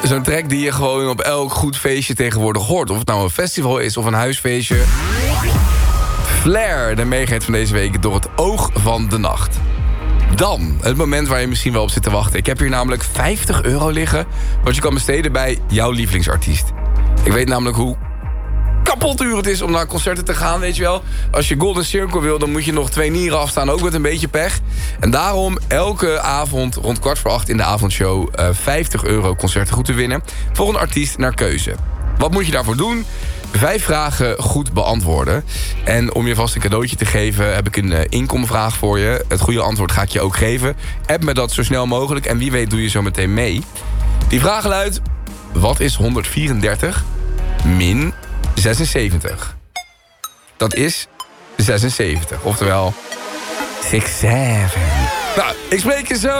Zo'n track die je gewoon op elk goed feestje tegenwoordig hoort. Of het nou een festival is of een huisfeestje. Flair, de meegeet van deze week door het oog van de nacht. Dan, het moment waar je misschien wel op zit te wachten. Ik heb hier namelijk €50 liggen... wat je kan besteden bij jouw lievelingsartiest. Ik weet namelijk hoe kapot duur het is om naar concerten te gaan, weet je wel. Als je Golden Circle wil, dan moet je nog 2 nieren afstaan, ook met een beetje pech. En daarom elke avond rond 7:15 in de avondshow... €50 concertengoed te winnen. Volgende artiest naar keuze. Wat moet je daarvoor doen? 5 vragen goed beantwoorden. En om je vast een cadeautje te geven... heb ik een inkomvraag voor je. Het goede antwoord ga ik je ook geven. App me dat zo snel mogelijk. En wie weet doe je zo meteen mee. Die vraag luidt... Wat is 134 min 76? Dat is 76. Oftewel 67. Nou, ik spreek je zo.